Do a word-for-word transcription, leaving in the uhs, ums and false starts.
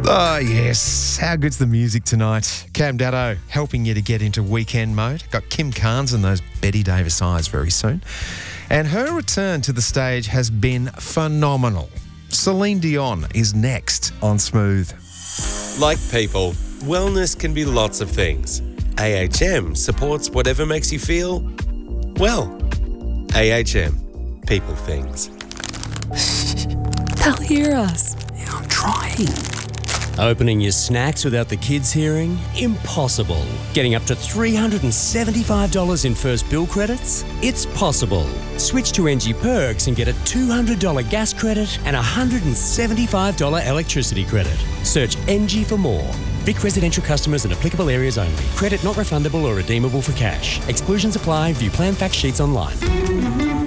Oh, yes. How good's the music tonight? Cam Daddo helping you to get into weekend mode. Got Kim Carnes and those Betty Davis eyes very soon. And her return to the stage has been phenomenal. Celine Dion is next on Smooth. Like people, wellness can be lots of things. A H M supports whatever makes you feel, well. A H M, people things. They'll hear us. Yeah, I'm trying. Opening your snacks without the kids hearing? Impossible. Getting up to three hundred seventy-five dollars in first bill credits? It's possible. Switch to N G Perks and get a two hundred dollars gas credit and a one hundred seventy-five dollars electricity credit. Search N G for more. Vic residential customers and applicable areas only. Credit not refundable or redeemable for cash. Exclusions apply. View plan fact sheets online.